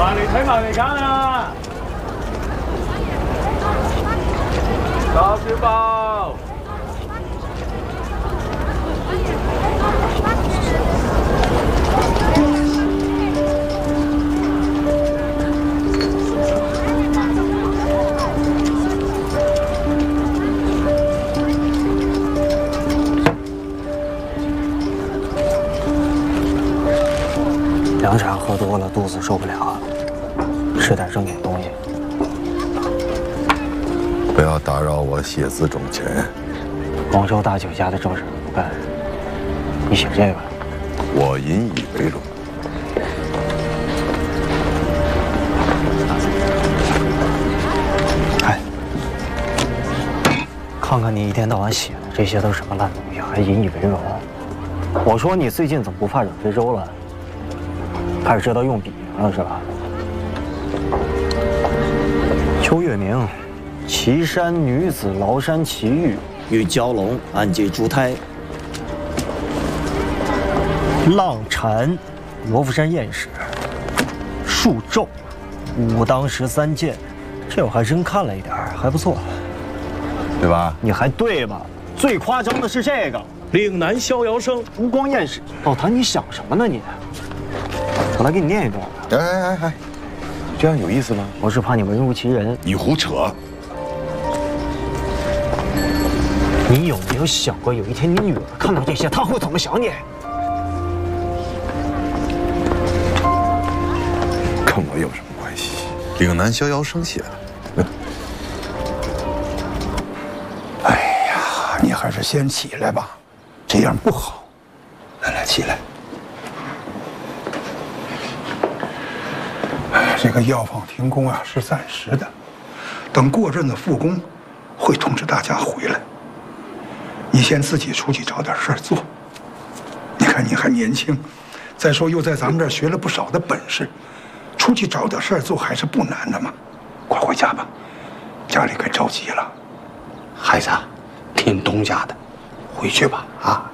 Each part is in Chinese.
快嚟睇埋嚟揀啊！叉燒包。 凉茶喝多了，肚子受不了，吃点正经东西。 不要打扰我写字种钱。 广州大酒家的正事不干，你写这个？ 我引以为荣。 哎，看看你一天到晚写的这些都是什么烂东西，还引以为荣？我说你最近怎么不怕惹非洲了？ 开始知道用笔了是吧？邱月明，岐山女子崂山奇遇，与蛟龙暗结珠胎。浪禅，罗浮山艳史，数咒，武当13剑，这我还真看了一点，还不错， 对吧？ 你还对吧？最夸张的是这个， 岭南逍遥生， 湖光艳史。老谭，你想什么呢你？ 我来给你念一段。 哎，这样有意思吗？ 我是怕你文如其人。 你胡扯！ 你有没有想过，有一天你女儿看到这些，她会怎么想你？ 跟我有什么关系？岭南逍遥生写的。 哎呀，你还是先起来吧，这样不好。来，起来。 这个药房停工啊是暂时的，等过阵子复工，会通知大家回来。你先自己出去找点事儿做。你看你还年轻，再说又在咱们这儿学了不少的本事，出去找点事儿做还是不难的嘛。快回家吧，家里该着急了。孩子，听东家的，回去吧啊。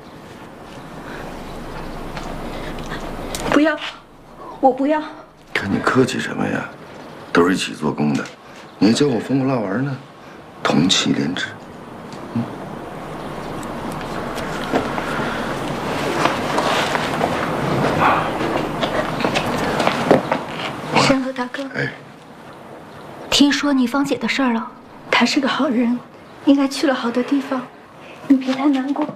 不要，我不要。 看你客气什么呀？都是一起做工的，你还教我疯火蜡丸呢，同气连枝。 山河大哥， 哎， 听说你芳姐的事儿了，她是个好人，应该去了好的地方，你别太难过。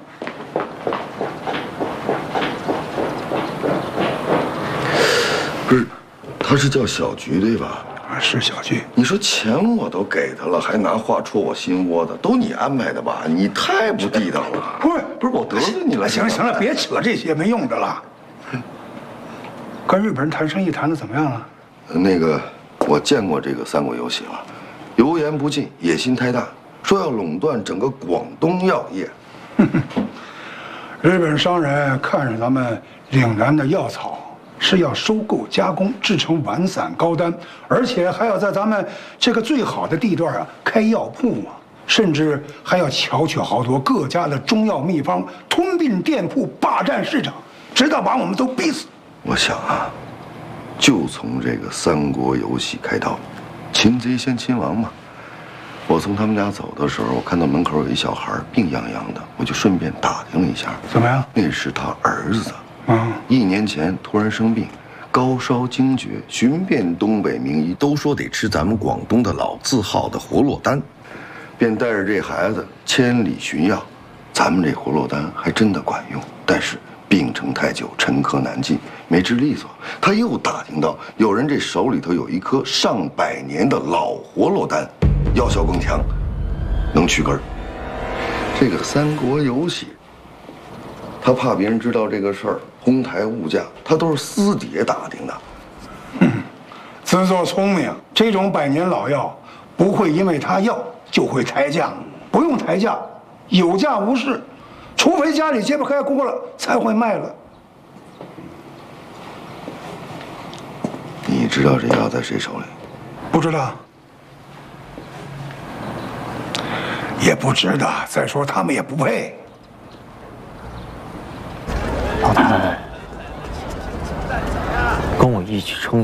不是，他是叫小菊对吧？ 啊，是小菊。 你说钱我都给他了，还拿话戳我心窝子，都你安排的吧？你太不地道了。不是我得罪你了。 行了行了，别扯这些没用的了。跟日本人谈生意谈的怎么样了？ 那个，我见过这个三国游戏了，油盐不进，野心太大，说要垄断整个广东药业。 日本商人看上咱们岭南的药草。 是要收购加工制成丸散高丹，而且还要在咱们这个最好的地段啊开药铺嘛，甚至还要巧取豪夺各家的中药秘方，吞并店铺，霸占市场，直到把我们都逼死。 我想啊，就从这个三国游戏开刀，擒贼先擒王嘛。我从他们家走的时候，我看到门口有一小孩病殃殃的，我就顺便打听了一下， 怎么样？ 那是他儿子。 1 年前突然生病，高烧惊厥，寻遍东北名医，都说得吃咱们广东的老字号的活络丹，便带着这孩子千里寻药。咱们这活络丹还真的管用，但是病程太久，沉疴难进，没治利索。他又打听到有人这手里头有一颗上百年的老活络丹，药效更强，能去根儿。这个三国游戏。 他怕别人知道这个事儿，哄抬物价，他都是私底下打听的。 自作聪明，这种百年老药不会因为他要就会抬价，不用抬价，有价无市，除非家里揭不开锅了才会卖了。 你知道这药在谁手里？ 不知道，也不值得。再说他们也不配。 老谭，跟我一起撑。